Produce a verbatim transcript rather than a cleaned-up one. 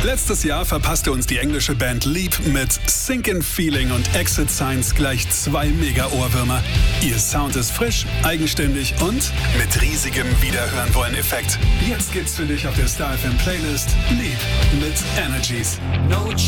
Letztes Jahr verpasste uns die englische Band Leap mit Sinkin' Feeling und Exit Signs gleich zwei Mega-Ohrwürmer. Ihr Sound ist frisch, eigenständig und mit riesigem Wiederhören-Wollen-Effekt. Jetzt gibt's für dich auf der Star F M Playlist Leap mit Energies.